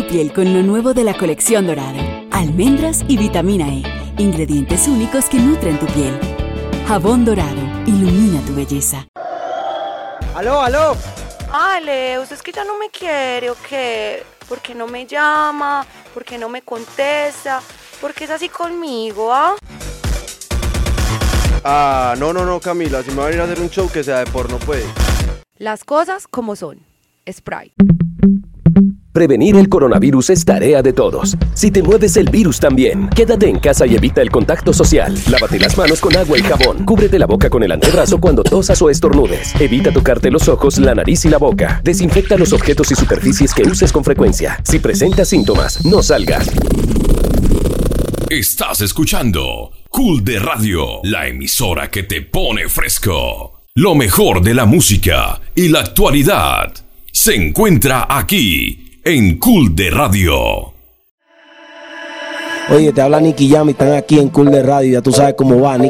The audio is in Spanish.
piel con lo nuevo de la colección Dorado. Almendras y vitamina E. Ingredientes únicos que nutren tu piel. Jabón Dorado. Ilumina tu belleza. ¡Aló, aló! Ale, ¿usted es que ya no me quiere o qué? ¿Por qué no me llama? ¿Por qué no me contesta? ¿Por qué es así conmigo, ah? Ah, no, Camila, si me van a ir a hacer un show que sea de porno, pues. Las cosas como son. Sprite. Prevenir el coronavirus es tarea de todos. Si te mueves, el virus también. Quédate en casa y evita el contacto social. Lávate las manos con agua y jabón. Cúbrete la boca con el antebrazo cuando tosas o estornudes. Evita tocarte los ojos, la nariz y la boca. Desinfecta los objetos y superficies que uses con frecuencia. Si presentas síntomas, no salgas. Estás escuchando Cool de Radio, la emisora que te pone fresco. Lo mejor de la música y la actualidad se encuentra aquí en Cool de Radio. Oye, te habla Nicky Jam y están aquí en Cool de Radio. Ya tú sabes cómo va, Nicky.